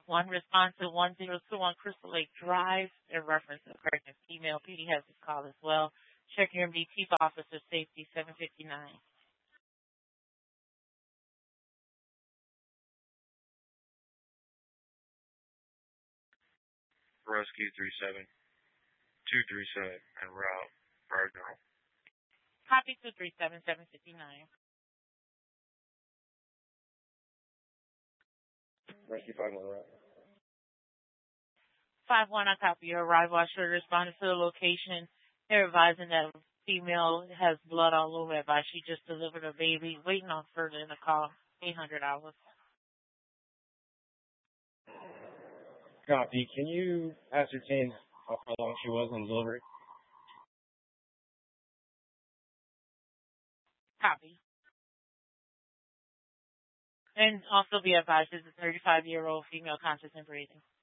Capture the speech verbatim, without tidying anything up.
One response to one zero two one Crystal Lake Drive in reference to pregnant female. P D has this call as well. Check your M D Chief Officer Safety seven fifty-nine. Rescue three seven two three seven and route Cardinal. Copy two three seven seven fifty-nine. Rescue five one route. five one, I copy your arrival. I should respond to the location. They're advising that a female has blood all over her body. She just delivered a baby. Waiting on further in the call. eight hundred hours. Copy. Can you ascertain how far along she was on delivery? Copy. And also be advised, this is a thirty-five-year-old female conscious and breathing.